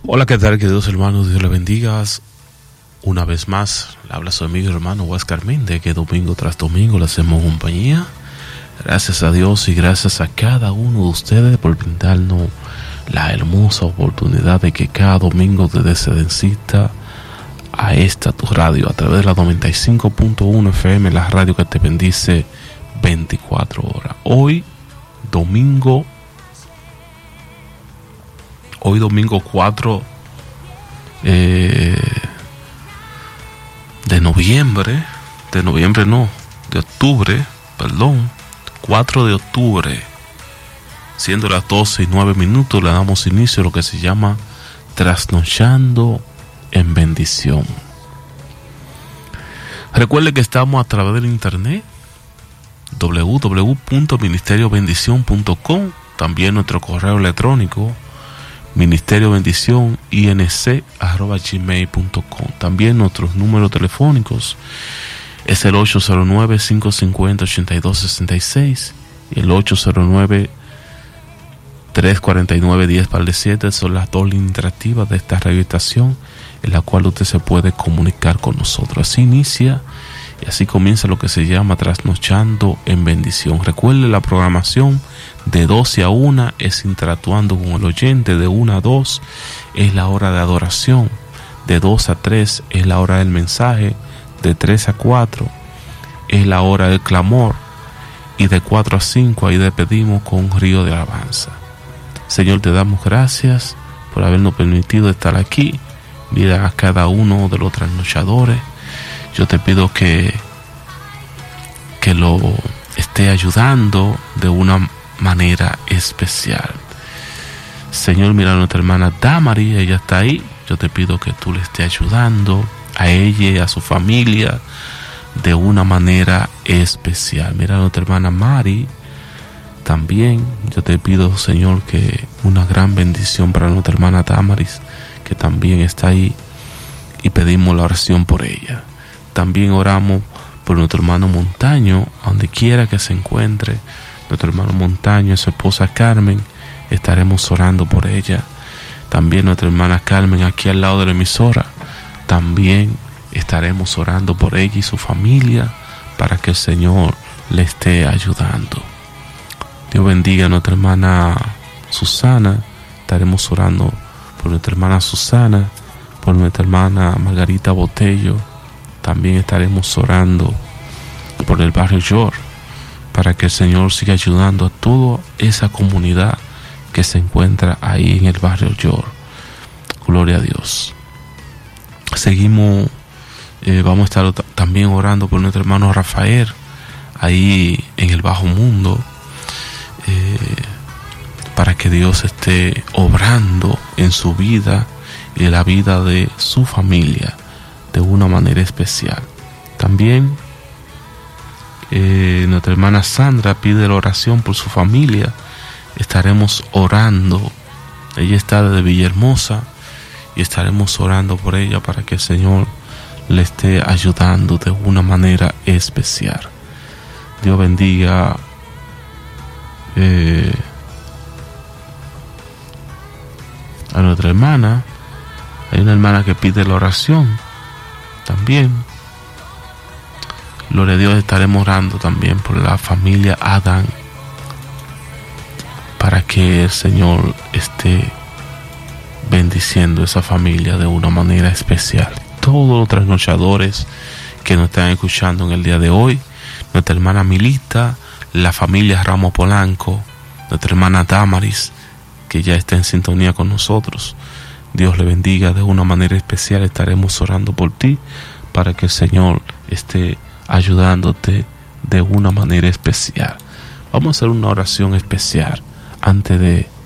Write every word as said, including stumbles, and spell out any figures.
Hola, ¿qué tal, queridos hermanos? Dios les bendiga. Una vez más, le habla su amigo y hermano Huáscar Méndez, que domingo tras domingo le hacemos compañía. Gracias a Dios y gracias a cada uno de ustedes por brindarnos la hermosa oportunidad de que cada domingo te des cita a esta tu radio a través de la noventa y cinco punto uno F M, la radio que te bendice veinticuatro horas. Hoy, domingo, hoy domingo cuatro eh, de noviembre, de noviembre no, de octubre, perdón, cuatro de octubre, siendo las doce y nueve minutos, le damos inicio a lo que se llama Trasnochando en Bendición. Recuerde que estamos a través del internet, doble u doble u doble u punto ministerio bendición punto com, también nuestro correo electrónico ministerio bendición inc arroba gmail punto com. También nuestros números telefónicos es el ocho cero nueve, cinco cinco cero, ocho dos seis seis y el ocho cero nueve, tres cuatro nueve, uno cero siete. Son las dos líneas interactivas de esta radioestación en la cual usted se puede comunicar con nosotros. Así inicia y así comienza lo que se llama Trasnochando en Bendición. Recuerde, la programación de doce a una es interactuando con el oyente, de una a dos es la hora de adoración, de dos a tres es la hora del mensaje, de tres a cuatro es la hora del clamor y de cuatro a cinco ahí despedimos con un río de alabanza. Señor, te damos gracias por habernos permitido estar aquí. Mira a cada uno de los trasnochadores. Yo te pido que que lo esté ayudando de una manera especial. Señor, mira a nuestra hermana Damari, ella está ahí. Yo te pido que tú le estés ayudando a ella y a su familia de una manera especial. Mira a nuestra hermana Mari también. Yo te pido, Señor, que una gran bendición para nuestra hermana Damaris, que también está ahí, y pedimos la oración por ella. También oramos por nuestro hermano Montaño, a donde quiera que se encuentre. Nuestro hermano Montaño y su esposa Carmen, estaremos orando por ella. También nuestra hermana Carmen, aquí al lado de la emisora, también estaremos orando por ella y su familia, para que el Señor le esté ayudando. Dios bendiga a nuestra hermana Susana. Estaremos orando por nuestra hermana Susana, por nuestra hermana Margarita Botello. También estaremos orando por el barrio York, para que el Señor siga ayudando a toda esa comunidad que se encuentra ahí en el barrio York. Gloria a Dios. Seguimos, eh, vamos a estar t- también orando por nuestro hermano Rafael, ahí en el Bajo Mundo, eh, para que Dios esté obrando en su vida y en la vida de su familia de una manera especial. También eh, nuestra hermana Sandra pide la oración por su familia. Estaremos orando. Ella está desde Villahermosa y estaremos orando por ella para que el Señor le esté ayudando de una manera especial. Dios bendiga eh, a nuestra hermana. Hay una hermana que pide la oración también. Gloria a Dios. Estaremos orando también por la familia Adán, para que el Señor esté bendiciendo esa familia de una manera especial. Todos los trasnochadores que nos están escuchando en el día de hoy, nuestra hermana Milita, la familia Ramos Polanco, nuestra hermana Damaris, que ya está en sintonía con nosotros. Dios le bendiga de una manera especial. Estaremos orando por ti para que el Señor esté ayudándote de una manera especial. Vamos a hacer una oración especial antes de